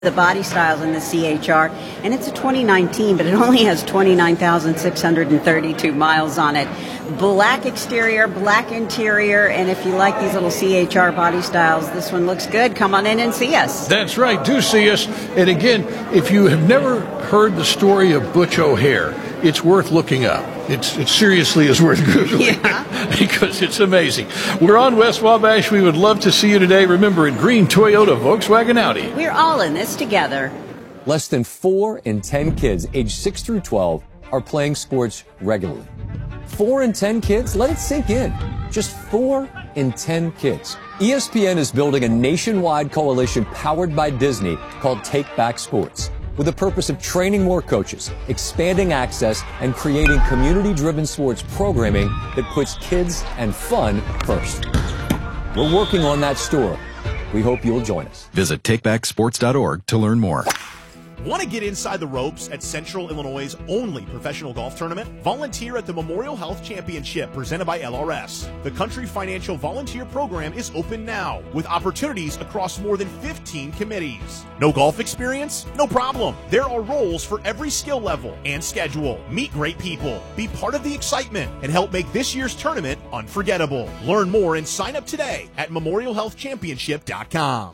The body styles in the CHR, and it's a 2019, but it only has 29,632 miles on it. Black exterior, black interior, and if you like these little CHR body styles, this one looks good. Come on in and see us. That's right, do see us. And again, if you have never heard the story of Butch O'Hare, it's worth looking up. It seriously is worth Googling because it's amazing. We're on West Wabash. We would love to see you today. Remember, in green Toyota, Volkswagen, Audi. We're all in this together. Less than 4 in 10 kids aged 6 through 12 are playing sports regularly. 4 in 10 kids? Let it sink in. Just 4 in 10 kids. ESPN is building a nationwide coalition powered by Disney called Take Back Sports, with the purpose of training more coaches, expanding access, and creating community-driven sports programming that puts kids and fun first. We're working on that story. We hope you'll join us. Visit takebacksports.org to learn more. Want to get inside the ropes at Central Illinois' only professional golf tournament? Volunteer at the Memorial Health Championship presented by LRS. The Country Financial Volunteer Program is open now with opportunities across more than 15 committees. No golf experience? No problem. There are roles for every skill level and schedule. Meet great people, be part of the excitement, and help make this year's tournament unforgettable. Learn more and sign up today at memorialhealthchampionship.com.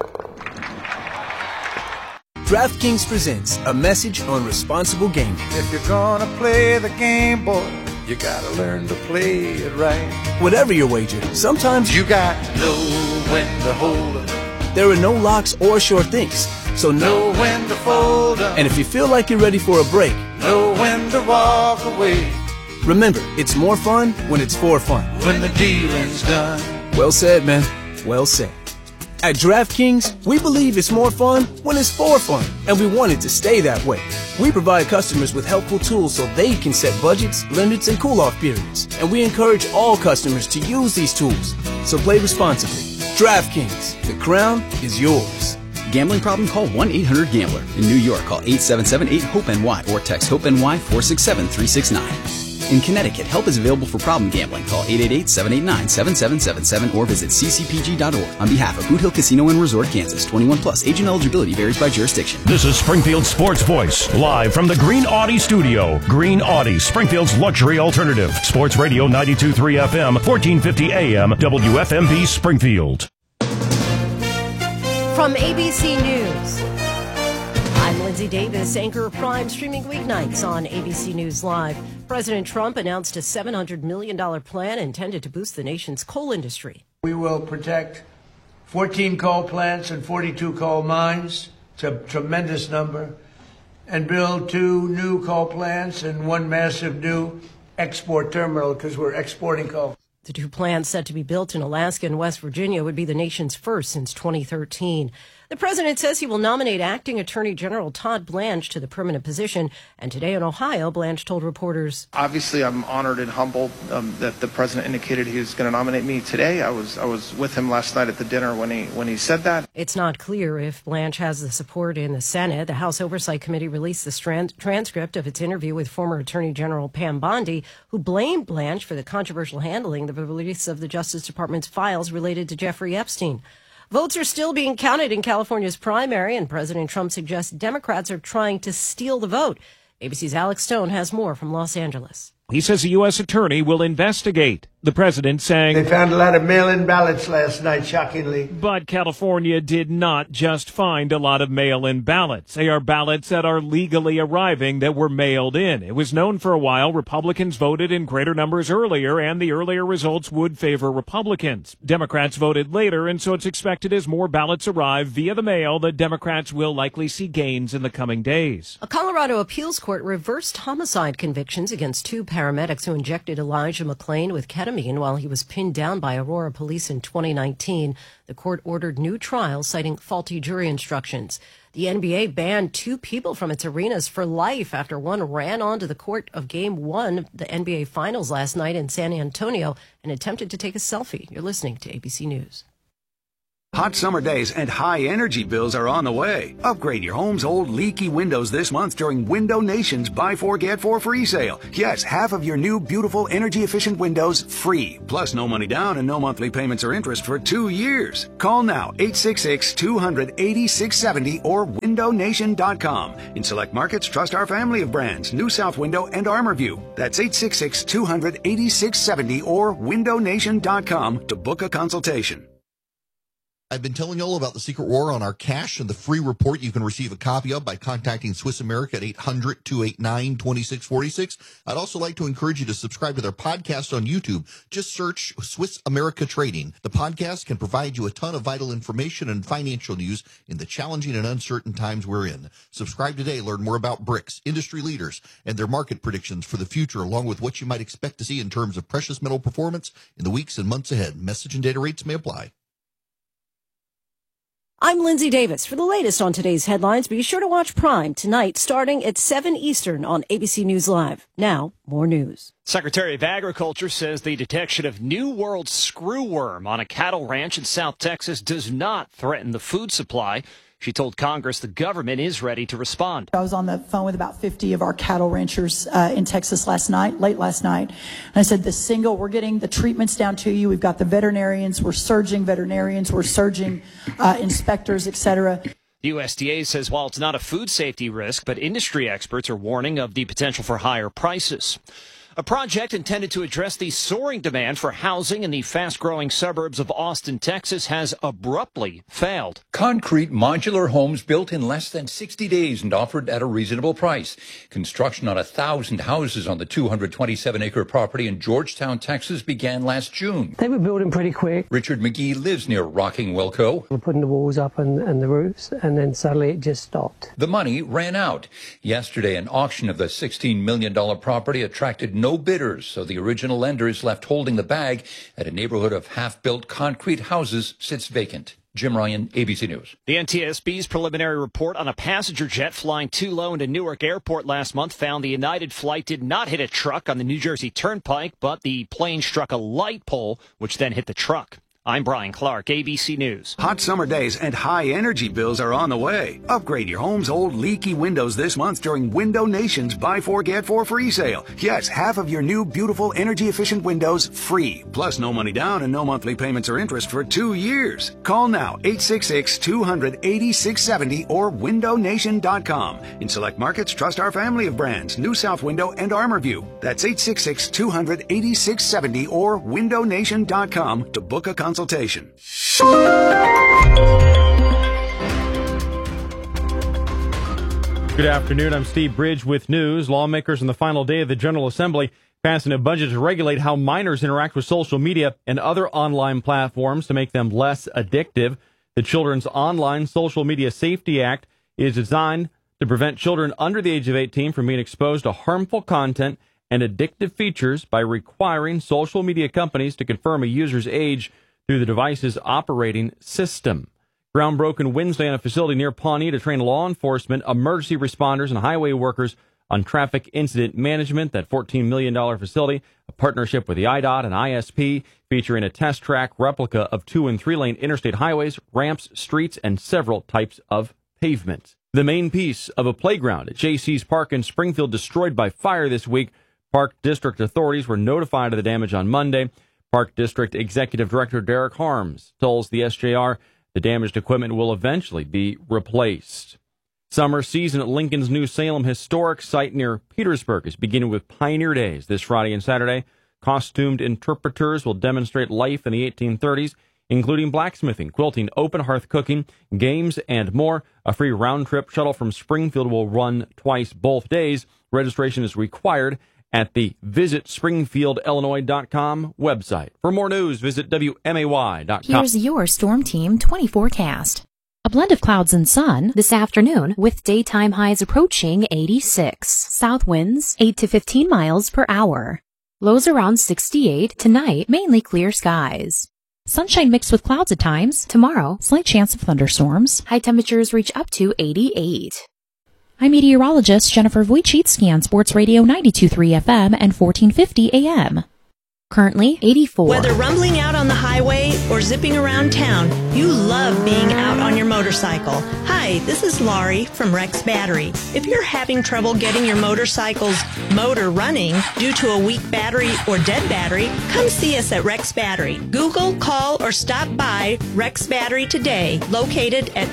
DraftKings presents a message on responsible gaming. If you're gonna play the game, boy, you gotta learn to play it right. Whatever your wager, sometimes you got to know when to hold up. There are no locks or sure things, so know when to fold up. And if you feel like you're ready for a break, know when to walk away. Remember, it's more fun when it's for fun. When the dealing's done. Well said, man. Well said. At DraftKings, we believe it's more fun when it's for fun, and we want it to stay that way. We provide customers with helpful tools so they can set budgets, limits, and cool-off periods, and we encourage all customers to use these tools. So play responsibly. DraftKings, the crown is yours. Gambling problem? Call 1-800-GAMBLER. In New York, call 877-8-HOPE-NY or text HOPE-NY 467-369. In Connecticut, help is available for problem gambling. Call 888-789-7777 or visit ccpg.org. On behalf of Boot Hill Casino and Resort, Kansas, 21 plus. Age and eligibility varies by jurisdiction. This is Springfield Sports Voice, live from the Green Audi studio. Green Audi, Springfield's luxury alternative. Sports Radio 92.3 FM, 1450 AM, WFMB Springfield. From ABC News, I'm Lindsay Davis, anchor of Prime, streaming weeknights on ABC News Live. President Trump announced a $700 million plan intended to boost the nation's coal industry. We will protect 14 coal plants and 42 coal mines. It's a tremendous number. And build 2 new coal plants and 1 massive new export terminal because we're exporting coal. The 2 plants set to be built in Alaska and West Virginia would be the nation's first since 2013. The president says he will nominate acting Attorney General Todd Blanche to the permanent position. And today in Ohio, Blanche told reporters, "Obviously, I'm honored and humbled that the president indicated he was going to nominate me today. I was with him last night at the dinner when he said that." It's not clear if Blanche has the support in the Senate. The House Oversight Committee released the transcript of its interview with former Attorney General Pam Bondi, who blamed Blanche for the controversial handling of the release of the Justice Department's files related to Jeffrey Epstein. Votes are still being counted in California's primary, and President Trump suggests Democrats are trying to steal the vote. ABC's Alex Stone has more from Los Angeles. He says a U.S. attorney will investigate. The president saying they found a lot of mail-in ballots last night, shockingly. But California did not just find a lot of mail-in ballots. They are ballots that are legally arriving that were mailed in. It was known for a while Republicans voted in greater numbers earlier, and the earlier results would favor Republicans. Democrats voted later, and so it's expected as more ballots arrive via the mail that Democrats will likely see gains in the coming days. A Colorado appeals court reversed homicide convictions against 2 paramedics who injected Elijah McClain with ketamine while he was pinned down by Aurora police in 2019. The court ordered new trials, citing faulty jury instructions. The NBA banned 2 people from its arenas for life after one ran onto the court of Game 1 of the NBA Finals last night in San Antonio and attempted to take a selfie. You're listening to ABC News. Hot summer days and high energy bills are on the way. Upgrade your home's old leaky windows this month during Window Nation's Buy 4 Get 4 free sale. Yes, half of your new beautiful energy efficient windows free. Plus no money down and no monthly payments or interest for 2 years. Call now 866-200-8670 or windownation.com. In select markets, trust our family of brands, New South Window and ArmorView. That's 866-200-8670 or windownation.com to book a consultation. I've been telling you all about the Secret War on our cash and the free report you can receive a copy of by contacting Swiss America at 800-289-2646. I'd also like to encourage you to subscribe to their podcast on YouTube. Just search Swiss America Trading. The podcast can provide you a ton of vital information and financial news in the challenging and uncertain times we're in. Subscribe today. Learn more about BRICS, industry leaders, and their market predictions for the future, along with what you might expect to see in terms of precious metal performance in the weeks and months ahead. Message and data rates may apply. I'm Lindsay Davis. For the latest on today's headlines, be sure to watch Prime tonight starting at 7 Eastern on ABC News Live. Now, more news. Secretary of Agriculture says the detection of New World screwworm on a cattle ranch in South Texas does not threaten the food supply. She told Congress the government is ready to respond. I was on the phone with about 50 of our cattle ranchers in Texas late last night. And I said, we're getting the treatments down to you. We've got the veterinarians. We're surging inspectors, et cetera. The USDA says while it's not a food safety risk, but industry experts are warning of the potential for higher prices. A project intended to address the soaring demand for housing in the fast-growing suburbs of Austin, Texas, has abruptly failed. Concrete modular homes built in less than 60 days and offered at a reasonable price. Construction on 1,000 houses on the 227-acre property in Georgetown, Texas, began last June. They were building pretty quick. Richard McGee lives near Rocking Wilco. We're putting the walls up and the roofs, and then suddenly it just stopped. The money ran out. Yesterday, an auction of the $16 million property attracted no bidders, so the original lender is left holding the bag at a neighborhood of half-built concrete houses sits vacant. Jim Ryan, ABC News. The NTSB's preliminary report on a passenger jet flying too low into Newark Airport last month found the United flight did not hit a truck on the New Jersey Turnpike, but the plane struck a light pole, which then hit the truck. I'm Brian Clark, ABC News. Hot summer days and high energy bills are on the way. Upgrade your home's old leaky windows this month during Window Nation's Buy 4 Get 4 free sale. Yes, half of your new beautiful energy efficient windows free. Plus no money down and no monthly payments or interest for 2 years. Call now 866-200-8670 or windownation.com. In select markets, trust our family of brands, New South Window and ArmorView. That's 866-200-8670 or windownation.com to book a consultation. Good afternoon. I'm Steve Bridge with news. Lawmakers on the final day of the General Assembly passing a budget to regulate how minors interact with social media and other online platforms to make them less addictive. The Children's Online Social Media Safety Act is designed to prevent children under the age of 18 from being exposed to harmful content and addictive features by requiring social media companies to confirm a user's age through the device's operating system. Ground broken Wednesday on a facility near Pawnee to train law enforcement, emergency responders, and highway workers on traffic incident management. That $14 million facility, a partnership with the IDOT and ISP, featuring a test track replica of 2- and 3-lane interstate highways, ramps, streets, and several types of pavement. The main piece of a playground at J.C.'s Park in Springfield destroyed by fire this week. Park District authorities were notified of the damage on Monday. Park District Executive Director Derek Harms tells the SJR the damaged equipment will eventually be replaced. Summer season at Lincoln's New Salem historic site near Petersburg is beginning with Pioneer Days this Friday and Saturday. Costumed interpreters will demonstrate life in the 1830s, including blacksmithing, quilting, open hearth cooking, games, and more. A free round-trip shuttle from Springfield will run twice both days. Registration is required at the visitspringfieldillinois.com website. For more news, visit WMAY.com. Here's your Storm Team 20 forecast. A blend of clouds and sun this afternoon with daytime highs approaching 86. South winds 8 to 15 miles per hour. Lows around 68. Tonight, mainly clear skies. Sunshine mixed with clouds at times. Tomorrow, slight chance of thunderstorms. High temperatures reach up to 88. I'm meteorologist Jennifer Wojcicki on Sports Radio 92.3 FM and 1450 AM. Currently 84. Whether rumbling out on the highway or zipping around town, you love being out on your motorcycle. Hi, this is Laurie from Rex Battery. If you're having trouble getting your motorcycle's motor running due to a weak battery or dead battery, come see us at Rex Battery. Google, call, or stop by Rex Battery today, located at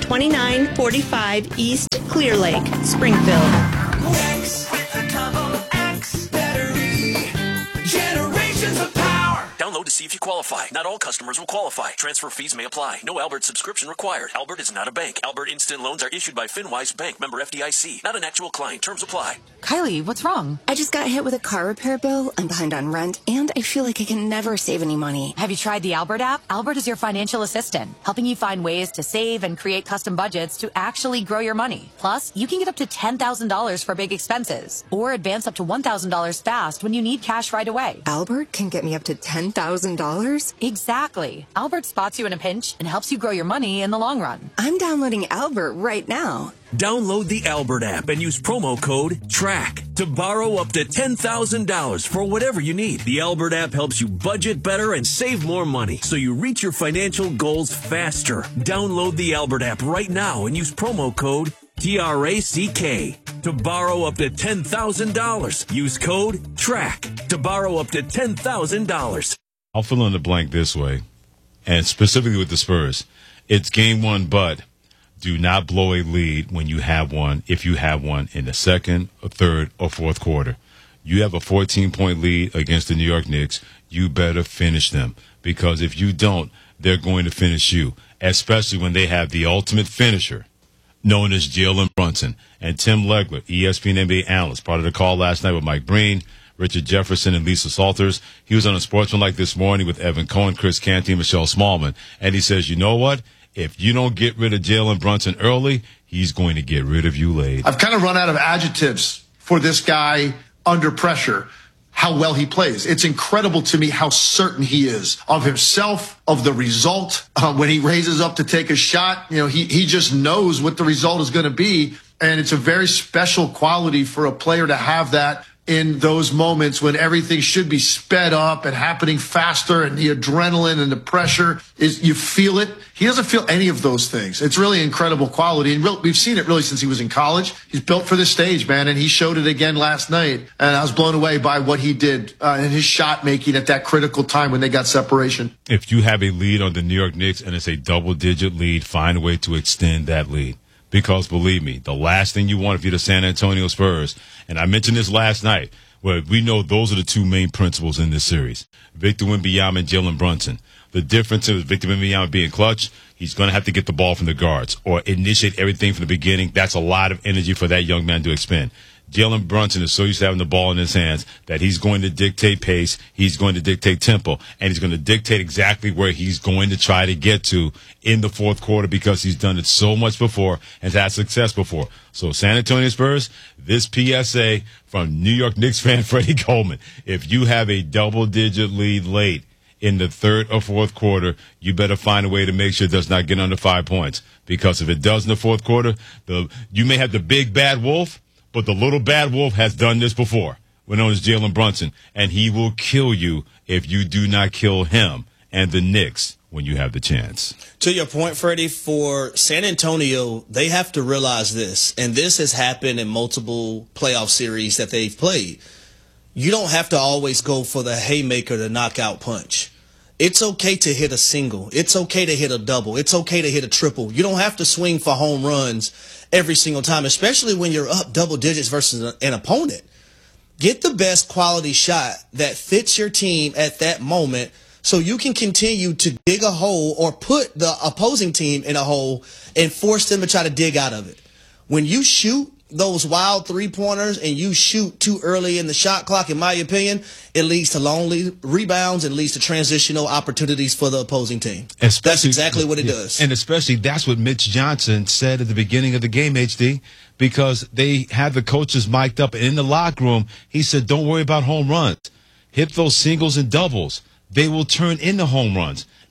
2945 East Clear Lake, Springfield. Rex with a double X battery. Generations of power. Download to see if you qualify. Not all customers will qualify. Transfer fees may apply. No Albert subscription required. Albert is not a bank. Albert Instant Loans are issued by FinWise Bank, member FDIC. Not an actual client. Terms apply. Kylie, what's wrong? I just got hit with a car repair bill. I'm behind on rent, and I feel like I can never save any money. Have you tried the Albert app? Albert is your financial assistant, helping you find ways to save and create custom budgets to actually grow your money. Plus, you can get up to $10,000 for big expenses, or advance up to $1,000 fast when you need cash right away. Albert can get me up to $10,000? Exactly. Albert spots you in a pinch and helps you grow your money in the long run. I'm downloading Albert right now. Download the Albert app and use promo code TRACK to borrow up to $10,000 for whatever you need. The Albert app helps you budget better and save more money so you reach your financial goals faster. Download the Albert app right now and use promo code TRACK to borrow up to $10,000. Use code TRACK to borrow up to $10,000. I'll fill in the blank this way, and specifically with the Spurs. It's game one, but do not blow a lead when you have one, if you have one in the second or third or fourth quarter. You have a 14-point lead against the New York Knicks. You better finish them, because if you don't, they're going to finish you, especially when they have the ultimate finisher, known as Jalen Brunson. And Tim Legler, ESPN NBA analyst, part of the call last night with Mike Breen, Richard Jefferson, and Lisa Salters. He was on a Sportsmanlike this morning with Evan Cohen, Chris Canty, and Michelle Smallman. And he says, you know what? If you don't get rid of Jalen Brunson early, he's going to get rid of you late. I've kind of run out of adjectives for this guy under pressure, how well he plays. It's incredible to me how certain he is of himself, of the result. When he raises up to take a shot, he just knows what the result is going to be. And it's a very special quality for a player to have that in those moments when everything should be sped up and happening faster, and the adrenaline and the pressure is, you feel it. He doesn't feel any of those things. It's really incredible quality. And we've seen it really since he was in college. He's built for this stage, man. And he showed it again last night. And I was blown away by what he did in his shot making at that critical time when they got separation. If you have a lead on the New York Knicks and it's a double-digit lead, find a way to extend that lead. Because believe me, the last thing you want if you're the San Antonio Spurs, and I mentioned this last night, where we know those are the two main principles in this series, Victor Wembanyama and Jalen Brunson. The difference is Victor Wembanyama being clutch, he's going to have to get the ball from the guards or initiate everything from the beginning. That's a lot of energy for that young man to expend. Jalen Brunson is so used to having the ball in his hands that he's going to dictate pace, he's going to dictate tempo, and he's going to dictate exactly where he's going to try to get to in the fourth quarter, because he's done it so much before and has had success before. So San Antonio Spurs, this PSA from New York Knicks fan Freddie Coleman: if you have a double-digit lead late in the third or fourth quarter, you better find a way to make sure it does not get under 5 points, because if it does in the fourth quarter, you may have the big bad wolf, but the little bad wolf has done this before. We're known as Jalen Brunson, and he will kill you if you do not kill him and the Knicks when you have the chance. To your point, Freddie, for San Antonio, they have to realize this, and this has happened in multiple playoff series that they've played. You don't have to always go for the haymaker, the knockout punch. It's okay to hit a single. It's okay to hit a double. It's okay to hit a triple. You don't have to swing for home runs every single time, especially when you're up double digits versus an opponent. Get the best quality shot that fits your team at that moment so you can continue to dig a hole or put the opposing team in a hole and force them to try to dig out of it. When you shoot those wild three-pointers and you shoot too early in the shot clock, in my opinion, it leads to long rebounds and leads to transitional opportunities for the opposing team. That's exactly what it does. And especially that's what Mitch Johnson said at the beginning of the game, HD, because they had the coaches mic'd up. And in the locker room, he said, don't worry about home runs. Hit those singles and doubles. They will turn into home runs.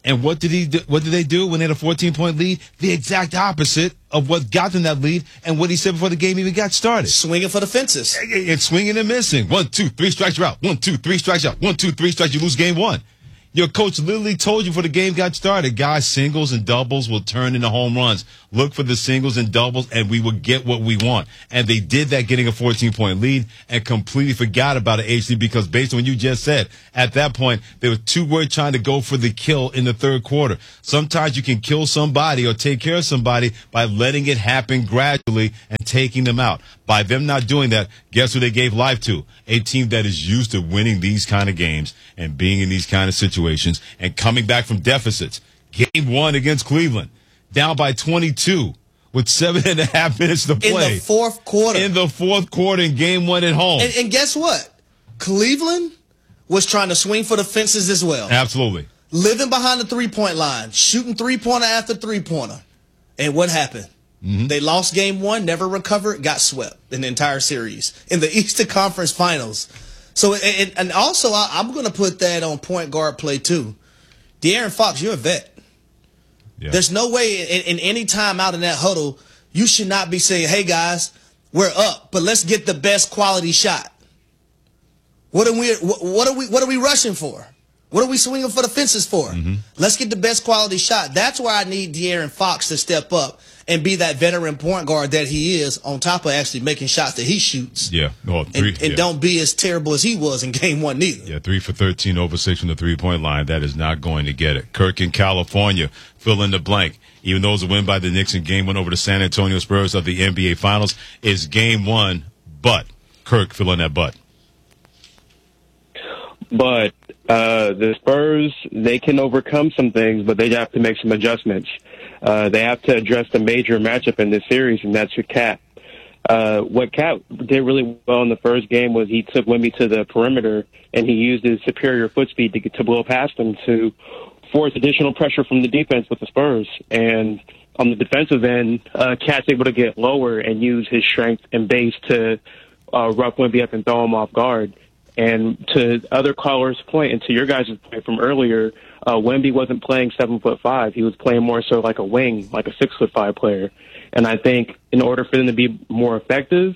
And what did they do when they had a 14-point lead? The exact opposite of what got them that lead and what he said before the game even got started. Swinging for the fences. And swinging and missing. 1, 2, 3 strikes, you're out. 1, 2, 3 strikes, out. 1, 2, 3 strikes, you lose game one. Your coach literally told you before the game got started, guys, singles and doubles will turn into home runs. Look for the singles and doubles, and we will get what we want. And they did that, getting a 14-point lead, and completely forgot about it, HD, because based on what you just said, at that point, they were too worried trying to go for the kill in the third quarter. Sometimes you can kill somebody or take care of somebody by letting it happen gradually and taking them out. By them not doing that, guess who they gave life to? A team that is used to winning these kind of games and being in these kind of situations and coming back from deficits. Game 1 against Cleveland, down by 22 with 7.5 minutes to play. In the fourth quarter. In the fourth quarter in game 1 at home. And guess what? Cleveland was trying to swing for the fences as well. Absolutely. Living behind the three-point line, shooting three-pointer after three-pointer. And what happened? Mm-hmm. They lost game 1, never recovered, got swept in the entire series in the Eastern Conference Finals. So, and also, I'm going to put that on point guard play too. De'Aaron Fox, you're a vet. Yeah. There's no way in any time out in that huddle, you should not be saying, hey guys, we're up, but let's get the best quality shot. What are we rushing for? What are we swinging for the fences for? Mm-hmm. Let's get the best quality shot. That's where I need De'Aaron Fox to step up and be that veteran point guard that he is, on top of actually making shots that he shoots. Yeah. Well, and don't be as terrible as he was in game 1 neither. Yeah, 3 for 13, over 6 from the three-point line. That is not going to get it. Kirk in California, fill in the blank. Even though it was a win by the Knicks in game 1 over the San Antonio Spurs of the NBA Finals, is game 1, but Kirk, fill in that but. But the Spurs, they can overcome some things, but they have to make some adjustments. They have to address the major matchup in this series, and that's with Cat. What Cat did really well in the first game was he took Wemby to the perimeter, and he used his superior foot speed to blow past him to force additional pressure from the defense with the Spurs. And on the defensive end, Cat's able to get lower and use his strength and base to rough Wemby up and throw him off guard. And to other callers' point, and to your guys' point from earlier, Wemby wasn't playing 7'5". He was playing more so like a wing, like a 6'5" player. And I think in order for them to be more effective,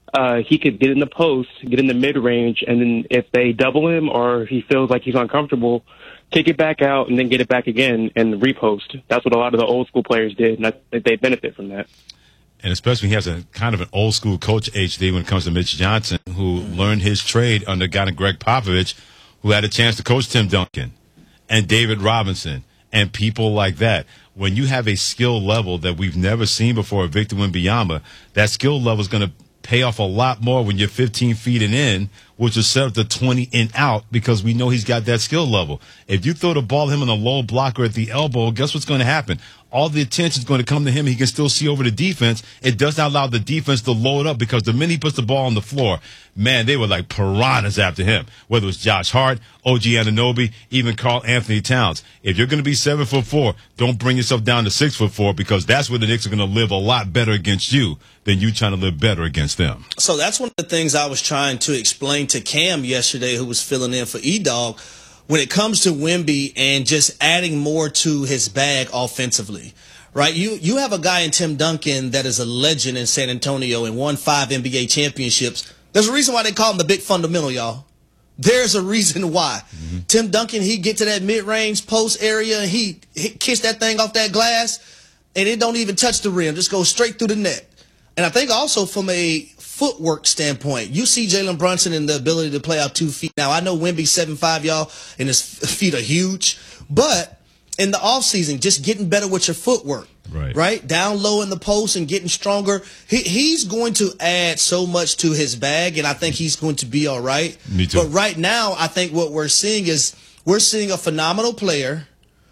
he could get in the post, get in the mid-range, and then if they double him or he feels like he's uncomfortable, take it back out and then get it back again and repost. That's what a lot of the old school players did, and I think they benefit from that. And especially he has a kind of an old school coach, HD, when it comes to Mitch Johnson, who learned his trade under a guy named Greg Popovich, who had a chance to coach Tim Duncan and David Robinson and people like that. When you have a skill level that we've never seen before, Victor Wembanyama, that skill level is going to pay off a lot more when you're 15 feet and in, which is set up to 20 and out, because we know he's got that skill level. If you throw the ball to him on a low block or at the elbow, guess what's going to happen? All the attention is going to come to him. He can still see over the defense. It does not allow the defense to load up, because the minute he puts the ball on the floor, man, they were like piranhas after him. Whether it was Josh Hart, OG Anunoby, even Karl Anthony Towns. If you're going to be 7'4", don't bring yourself down to 6'4", because that's where the Knicks are going to live a lot better against you than you trying to live better against them. So that's one of the things I was trying to explain to Cam yesterday, who was filling in for E-Dog, when it comes to Wemby and just adding more to his bag offensively, right? You have a guy in Tim Duncan that is a legend in San Antonio and won 5 NBA championships. There's a reason why they call him the big fundamental, y'all. There's a reason why. Mm-hmm. Tim Duncan, he get to that mid-range post area and he kiss that thing off that glass and it don't even touch the rim, just goes straight through the net. And I think also from a footwork standpoint, you see Jalen Brunson and the ability to play out 2 feet. Now, I know Wemby's 7'5", y'all, and his feet are huge. But in the offseason, just getting better with your footwork, right? Down low in the post and getting stronger. He's going to add so much to his bag, and I think he's going to be all right. Me too. But right now, I think what we're seeing is we're seeing a phenomenal player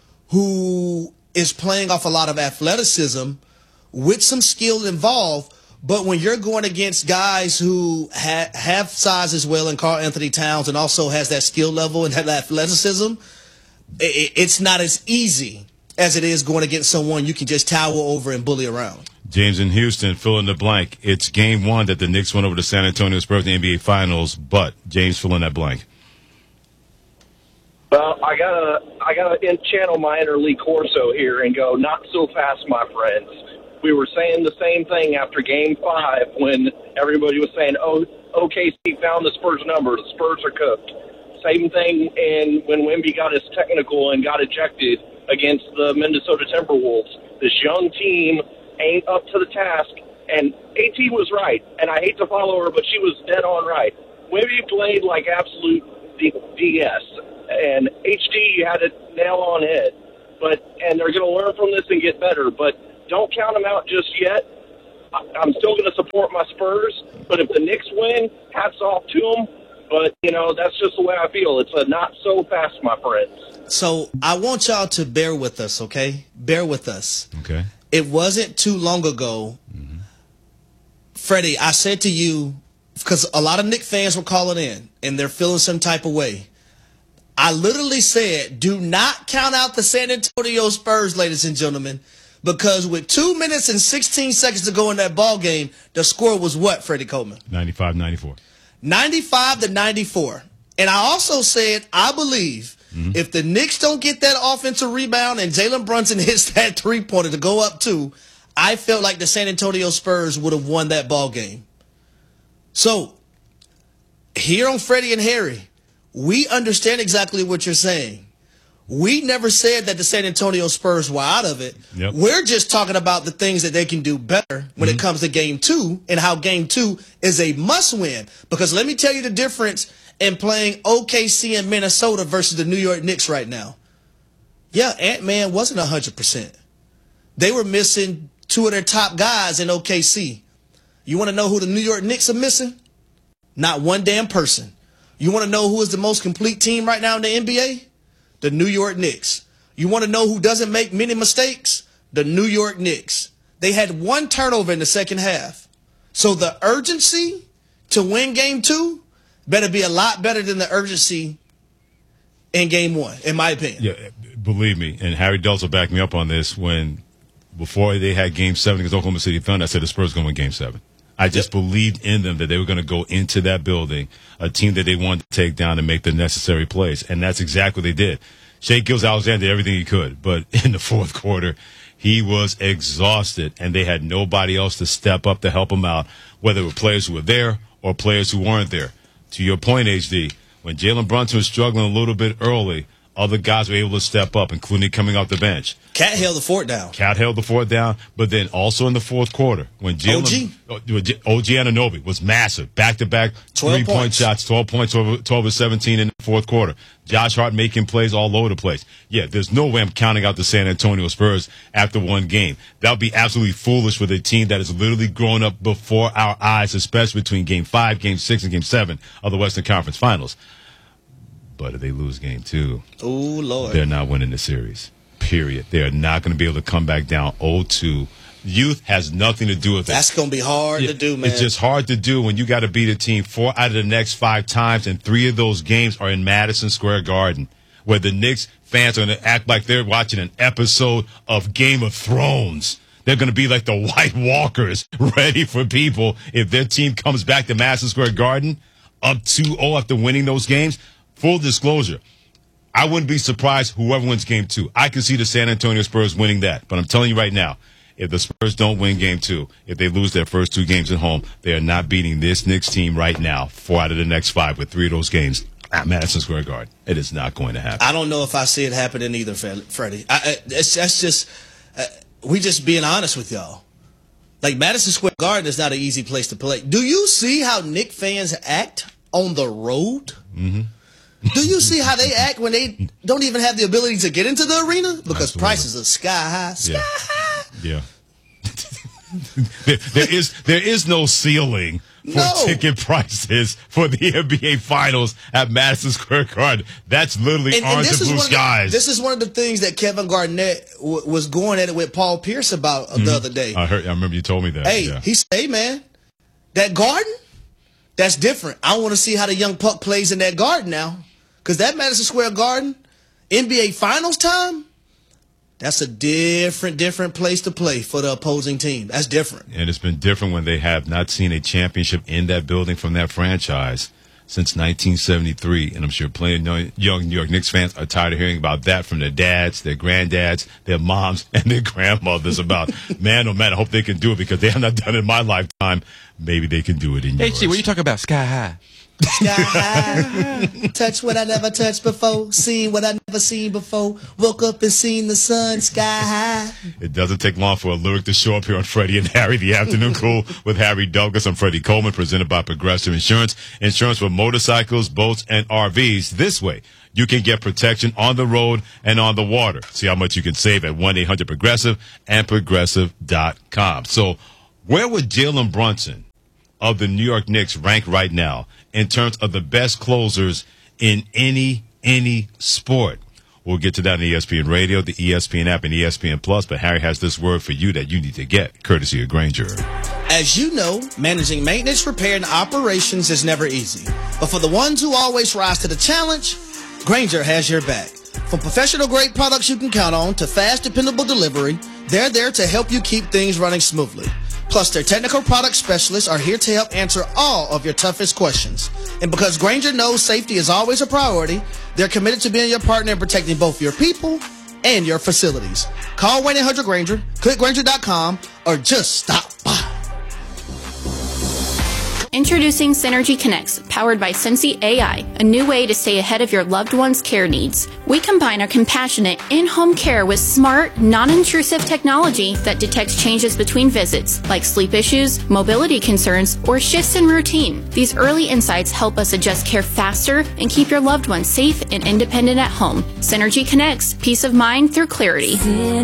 who is playing off a lot of athleticism with some skill involved. But when you're going against guys who have size as well, and Karl Anthony Towns, and also has that skill level and that athleticism, it's not as easy as it is going against someone you can just tower over and bully around. James in Houston, fill in the blank. It's game 1 that the Knicks went over the San Antonio Spurs in the NBA Finals, but James, fill in that blank. Well, I gotta channel my inner Lee Corso here and go, not so fast, my friends. We were saying the same thing after Game 5 when everybody was saying, oh, OKC found the Spurs number. The Spurs are cooked. Same thing when Wemby got his technical and got ejected against the Minnesota Timberwolves. This young team ain't up to the task, and AT was right, and I hate to follow her, but she was dead on right. Wemby played like absolute DS, and HD had it nail on head. And they're going to learn from this and get better, but don't count them out just yet. I'm still going to support my Spurs, but if the Knicks win, hats off to them. But, that's just the way I feel. It's a not so fast, my friends. So I want y'all to bear with us, okay? Bear with us. Okay. It wasn't too long ago, Freddie, I said to you, because a lot of Knicks fans were calling in, and they're feeling some type of way. I literally said, do not count out the San Antonio Spurs, ladies and gentlemen, because with 2 minutes and 16 seconds to go in that ball game, the score was what, Freddie Coleman? 95-94. 95-94. And I also said, I believe if the Knicks don't get that offensive rebound and Jalen Brunson hits that three-pointer to go up 2, I felt like the San Antonio Spurs would have won that ball game. So, here on Freddie and Harry, we understand exactly what you're saying. We never said that the San Antonio Spurs were out of it. Yep. We're just talking about the things that they can do better when it comes to Game 2 and how Game 2 is a must-win. Because let me tell you the difference in playing OKC in Minnesota versus the New York Knicks right now. Yeah, Ant-Man wasn't 100%. They were missing 2 of their top guys in OKC. You want to know who the New York Knicks are missing? Not one damn person. You want to know who is the most complete team right now in the NBA? The New York Knicks. You want to know who doesn't make many mistakes? The New York Knicks. They had 1 turnover in the second half. So the urgency to win Game 2 better be a lot better than the urgency in Game 1, in my opinion. Yeah, believe me, and Harry Delts will back me up on this, before they had Game 7 against Oklahoma City Thunder, I said the Spurs going to win Game 7. I just believed in them that they were going to go into that building, a team that they wanted to take down and make the necessary plays. And that's exactly what they did. Shea Gilgeous-Alexander did everything he could, but in the fourth quarter, he was exhausted, and they had nobody else to step up to help him out, whether it were players who were there or players who weren't there. To your point, HD, when Jalen Brunson was struggling a little bit early, other guys were able to step up, including coming off the bench. Cat held the fort down. But then also in the fourth quarter, when OG Anunoby was massive, back-to-back 3-point shots, 12 points, 12 of 17 in the fourth quarter. Josh Hart making plays all over the place. Yeah, there's no way I'm counting out the San Antonio Spurs after one game. That would be absolutely foolish with a team that is literally growing up before our eyes, especially between Game 5, Game 6, and Game 7 of the Western Conference Finals. But if they lose Game 2, Lord, they're not winning the series. Period. They are not going to be able to come back down 0-2. Youth has nothing to do with it. That's going to be hard to do, man. It's just hard to do when you got to beat a team 4 out of the next 5 times, and 3 of those games are in Madison Square Garden, where the Knicks fans are going to act like they're watching an episode of Game of Thrones. They're going to be like the White Walkers, ready for people if their team comes back to Madison Square Garden up 2-0 after winning those games. Full disclosure, I wouldn't be surprised whoever wins Game 2. I can see the San Antonio Spurs winning that. But I'm telling you right now, if the Spurs don't win Game 2, if they lose their first 2 games at home, they are not beating this Knicks team right now 4 out of the next 5 with 3 of those games at Madison Square Garden. It is not going to happen. I don't know if I see it happening either, Freddie. We just being honest with y'all. Like, Madison Square Garden is not an easy place to play. Do you see how Knicks fans act on the road? Mm-hmm. Do you see how they act when they don't even have the ability to get into the arena? Because prices are sky high. Yeah. there is no ceiling for ticket prices for the NBA Finals at Madison Square Garden. That's literally orange and blue skies. This is one of the things that Kevin Garnett was going at it with Paul Pierce about the other day. I remember you told me that. Hey, he said, hey, man, that Garden, that's different. I want to see how the young puck plays in that Garden now. Because that Madison Square Garden, NBA Finals time, that's a different place to play for the opposing team. That's different. And it's been different when they have not seen a championship in that building from that franchise since 1973, and I'm sure plenty of young New York Knicks fans are tired of hearing about that from their dads, their granddads, their moms, and their grandmothers about, man, oh man, I hope they can do it because they have not done it in my lifetime. Maybe they can do it in yours. HC, what are you talking about? Sky High. Sky high, touch what I never touched before, seen what I never seen before, woke up and seen the sun, sky high. It doesn't take long for a lyric to show up here on Freddie and Harry, the afternoon cool with Harry Douglas. I'm Freddie Coleman, presented by Progressive Insurance. Insurance for motorcycles, boats, and RVs. This way, you can get protection on the road and on the water. See how much you can save at 1-800-PROGRESSIVE and Progressive.com. So where would Jalen Brunson of the New York Knicks rank right now in terms of the best closers in any sport? We'll get to that on ESPN Radio, the ESPN app, and ESPN Plus. But Harry has this word for you that you need to get, courtesy of Grainger. As you know, managing maintenance, repair, and operations is never easy. But for the ones who always rise to the challenge, Grainger has your back. From professional-grade products you can count on to fast, dependable delivery, they're there to help you keep things running smoothly. Plus, their technical product specialists are here to help answer all of your toughest questions. And because Grainger knows safety is always a priority, they're committed to being your partner in protecting both your people and your facilities. Call 1-800-GRAINGER, click Grainger.com, or just stop by. Introducing Synergy Connects, powered by Sensi AI, a new way to stay ahead of your loved one's care needs. We combine our compassionate in-home care with smart, non-intrusive technology that detects changes between visits, like sleep issues, mobility concerns, or shifts in routine. These early insights help us adjust care faster and keep your loved ones safe and independent at home. Synergy Connects, peace of mind through clarity.